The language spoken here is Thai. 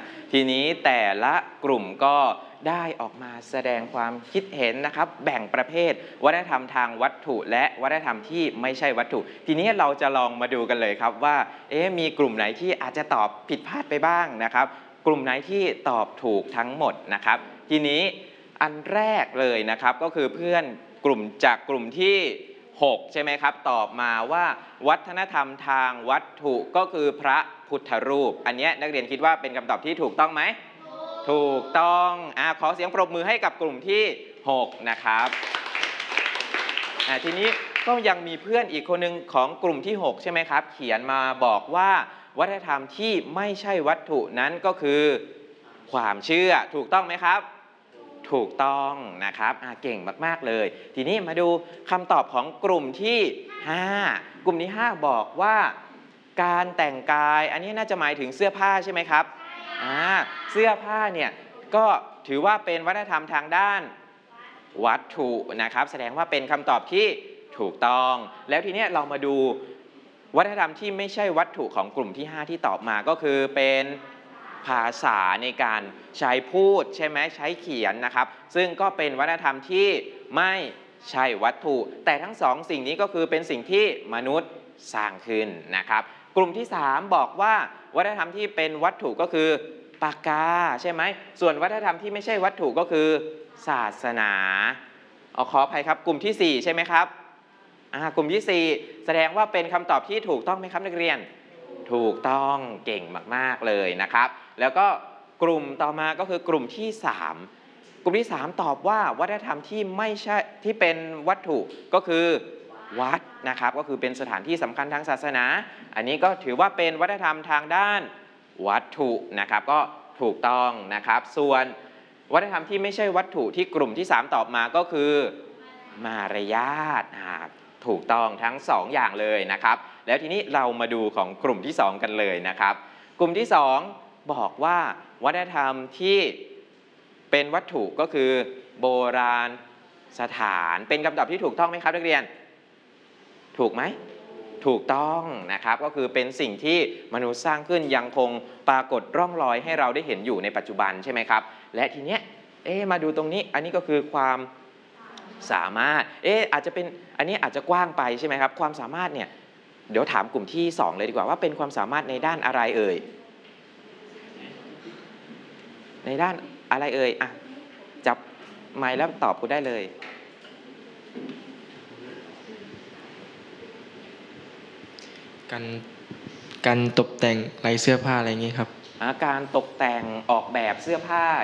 ทีนี้แต่ละกลุ่มก็ได้ออกมาแสดงความคิดเห็นนะครับแบ่งประเภทวัฒนธรรมทางวัตถุและวัฒนธรรมที่ไม่ใช่วัตถุ ทีนี้เราจะลองมาดูกันเลยครับว่ามีกลุ่มไหนที่อาจจะตอบผิดพลาดไปบ้างนะครับกลุ่มไหนที่ตอบถูกทั้งหมดนะครับทีนี้อันแรกเลยนะครับก็คือเพื่อนกลุ่มจากกลุ่มที่6ใช่ไหมครับตอบมาว่าวัฒนธรรมทางวัตถุก็คือพระพุทธรูปอันนี้นักเรียนคิดว่าเป็นคำตอบที่ถูกต้องไหมถูกต้องขอเสียงปรบมือให้กับกลุ่มที่6นะครับทีนี้ก็ยังมีเพื่อนอีกคนหนึ่งของกลุ่มที่6ใช่ไหมครับเขียนมาบอกว่าวัฒนธรรมที่ไม่ใช่วัตถุนั้นก็คือความเชื่อถูกต้องไหมครับถูกต้องนะครับเก่งมากๆเลยทีนี้มาดูคำตอบของกลุ่มที่5กลุ่มที่5บอกว่าการแต่งกายอันนี้น่าจะหมายถึงเสื้อผ้าใช่ไหมครับเสื้อผ้าเนี่ยก็ถือว่าเป็นวัฒนธรรมทางด้านวัตถุนะครับแสดงว่าเป็นคำตอบที่ถูกต้องแล้วทีนี้เรามาดูวัฒนธรรมที่ไม่ใช่วัตถุของกลุ่มที่5ที่ตอบมาก็คือเป็นภาษาในการใช้พูดใช่ไหมใช้เขียนนะครับซึ่งก็เป็นวัฒนธรรมที่ไม่ใช่วัตถุแต่ทั้งสองสิ่งนี้ก็คือเป็นสิ่งที่มนุษย์สร้างขึ้นนะครับกลุ่มที่3บอกว่าวัฒนธรรมที่เป็นวัตถุก็คือปากกาใช่ไหมส่วนวัฒนธรรมที่ไม่ใช่วัตถุก็คือศาสนาขออภัยครับกลุ่มที่4ใช่ไหมครับกลุ่มที่4แสดงว่าเป็นคำตอบที่ถูกต้องไหมครับนักเรียนถูกต้องเก่งมากๆเลยนะครับแล้วก็กลุ่มต่อมาก็คือกลุ่มที่3กลุ่มที่3ตอบว่าวัฒนธรรมที่ไม่ใช่ที่เป็นวัตถุก็คือวัดนะครับก็คือเป็นสถานที่สำคัญทางศาสนาอันนี้ก็ถือว่าเป็นวัฒนธรรมทางด้านวัตถุนะครับก็ถูกต้องนะครับส่วนวัฒนธรรมที่ไม่ใช่วัตถุที่กลุ่มที่3ตอบมาก็คือมารยาทถูกต้องทั้ง2อย่างเลยนะครับแล้วทีนี้เรามาดูของกลุ่มที่2กันเลยนะครับกลุ่มที่2บอกว่าวัฒนธรรมที่เป็นวัตถุก็คือโบราณสถานเป็นคำตอบที่ถูกต้องไหมครับนักเรียนถูกไหมถูกต้องนะครับก็คือเป็นสิ่งที่มนุษย์สร้างขึ้นยังคงปรากฏร่องรอยให้เราได้เห็นอยู่ในปัจจุบันใช่ไหมครับและทีเนี้ยมาดูตรงนี้อันนี้ก็คือความสามารถอาจจะเป็นอันนี้อาจจะกว้างไปใช่ไหมครับความสามารถเนี่ยเดี๋ยวถามกลุ่มที่2เลยดีกว่าว่าเป็นความสามารถในด้านอะไรเอ่ยในด้านอะไรเอ่ยจับไมค์แล้วตอบกูได้เลยการตกแต่งลายเสื้อผ้าอะไรอย่างนี้ครับการตกแต่งออกแบบเสื้อผ้า